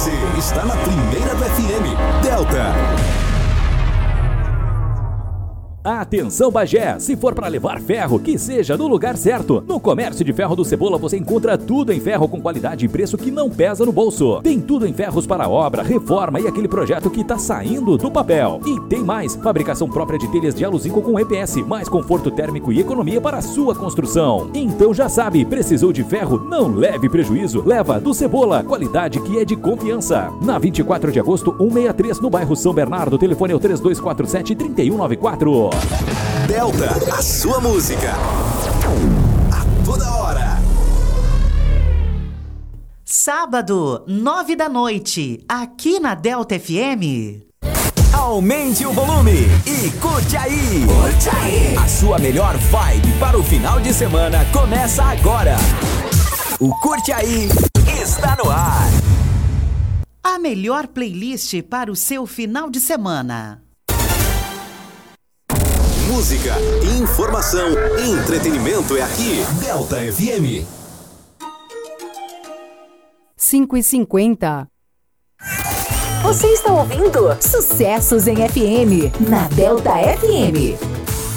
Você está na primeira do FM, Delta. Atenção Bagé, se for para levar ferro, que seja no lugar certo. No Comércio de Ferro do Cebola você encontra tudo em ferro com qualidade e preço que não pesa no bolso. Tem tudo em ferros para obra, reforma e aquele projeto que tá saindo do papel. E tem mais, fabricação própria de telhas de aluzinco com EPS, mais conforto térmico e economia para a sua construção. Então já sabe, precisou de ferro? Não leve prejuízo, leva do Cebola, qualidade que é de confiança. Na 24 de agosto, 163 no bairro São Bernardo, telefone é o 3247-3194. Delta, a sua música. A toda hora. Sábado, 9 da noite, aqui na Delta FM. Aumente o volume e curte aí. Curte aí. A sua melhor vibe para o final de semana começa agora. O Curte Aí está no ar. A melhor playlist para o seu final de semana. Música, informação, entretenimento é aqui. Delta FM. 5h50. Você está ouvindo Sucessos em FM, na Delta FM.